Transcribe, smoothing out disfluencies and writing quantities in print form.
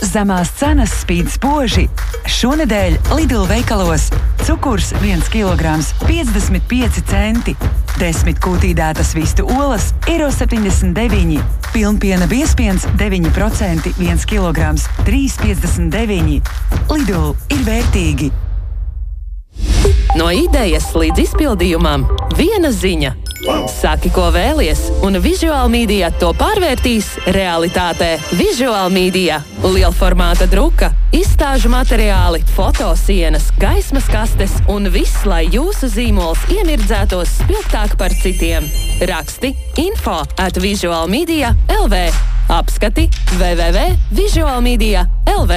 Zemās cenas spīd spoži. Šonedēļ Lidl veikalos cukurs 1 kilograms 55 centi, 10 kūtīdētas vistu olas €1,79, pilnpiena biezpiens 9% 1 kilograms 3,59. Lidl ir vērtīgi. No idejas līdz izpildījumam viena ziņa. Saki, ko vēlies, un Visual Media to pārvērtīs realitātē. Visual Media - lielformāta druka, izstāžu materiāli, fotosienas, gaismas kastes un viss, lai jūsu zīmols iemirdzētos spilgtāk par citiem. Raksti info@visualmedia.lv. Apskati www.visualmedia.lv.